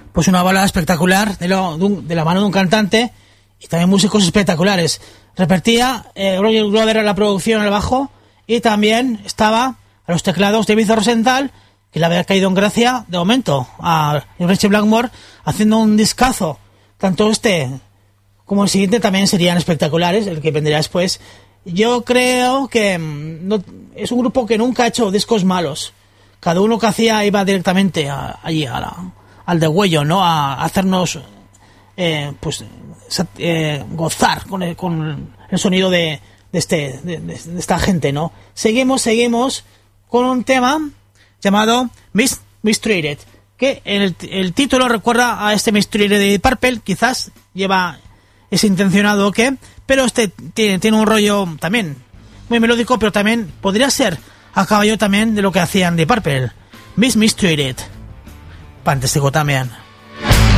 pues una balada espectacular de la mano de un cantante y también músicos espectaculares. Repetía Roger Glover a la producción al bajo y también estaba a los teclados David Rosenthal, que le había caído en gracia de momento a Richie Blackmore, haciendo un discazo. Tanto este como el siguiente también serían espectaculares, el que vendría después. Yo creo que es un grupo que nunca ha hecho discos malos. Cada uno que hacía iba directamente allí al degüello, ¿no? A hacernos gozar con el sonido de esta gente, ¿no? Seguimos con un tema llamado Mistreated, que el título recuerda a este Mistreated de Deep Purple, quizás es intencionado o qué, pero tiene un rollo también muy melódico, pero también podría ser a caballo también de lo que hacían Deep Purple. Mistreated. Fantástico también.